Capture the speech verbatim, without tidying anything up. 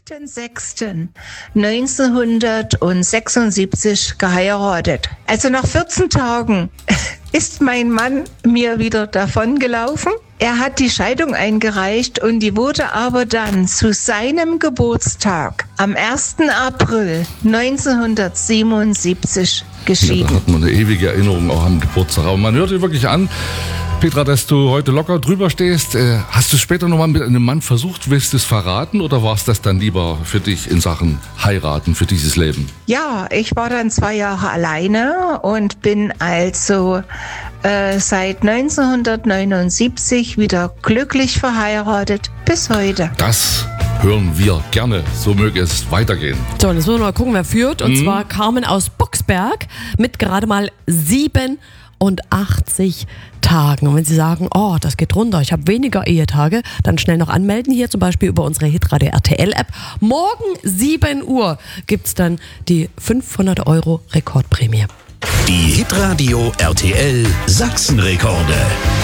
fünften sechsten neunzehnhundertsechsundsiebzig geheiratet. Also nach vierzehn Tagen ist mein Mann mir wieder davongelaufen. Er hat die Scheidung eingereicht und die wurde aber dann zu seinem Geburtstag am ersten April neunzehnhundertsiebenundsiebzig geschieden. Ja, da hat man eine ewige Erinnerung auch am Geburtstag. Aber man hört dir wirklich an, Petra, dass du heute locker drüber stehst. Hast du später nochmal mit einem Mann versucht, willst du es verraten oder war es das dann lieber für dich in Sachen heiraten, für dieses Leben? Ja, ich war dann zwei Jahre alleine und bin also äh, seit neunzehnhundertneunundsiebzig wieder glücklich verheiratet bis heute. Das hören wir gerne. So möge es weitergehen. So, und jetzt müssen wir mal gucken, wer führt. Und mhm. zwar Carmen aus Boxberg mit gerade mal siebenundachtzig Tagen. Und wenn Sie sagen, oh, das geht runter, ich habe weniger Ehetage, dann schnell noch anmelden hier, zum Beispiel über unsere Hitradio R T L App. Morgen sieben Uhr gibt es dann die fünfhundert Euro Rekordprämie. Die Hitradio R T L Sachsenrekorde.